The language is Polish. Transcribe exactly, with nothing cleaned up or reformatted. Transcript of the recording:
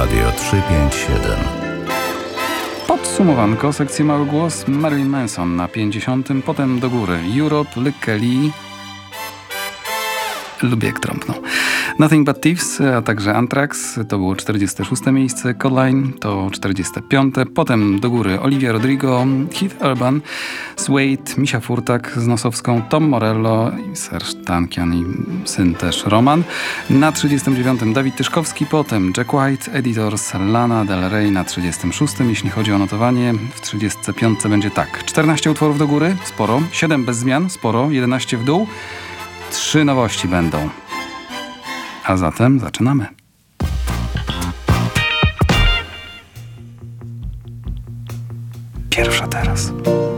Radio trzysta pięćdziesiąt siedem. Podsumowanko, sekcji Mały Głos, Marilyn Manson na pięćdziesiątym, potem do góry Europe, Lykke Li. Lubię jak trąbną. Nothing But Thieves, a także Anthrax, to było czterdzieste szóste miejsce, Codeline to czterdzieste piąte, potem do góry Olivia Rodrigo, Keith Urban, Suede, Misia Furtak z Nosowską, Tom Morello i Serge Tankian i syn też Roman. Na trzydziestym dziewiątym Dawid Tyszkowski, potem Jack White, Editors, Lana Del Rey na trzydziestym szóstym. Jeśli chodzi o notowanie, w trzydziestce piątce będzie tak: czternaście utworów do góry, sporo, siedem bez zmian, sporo, jedenaście w dół, trzy nowości będą. A zatem zaczynamy. Pierwsza teraz.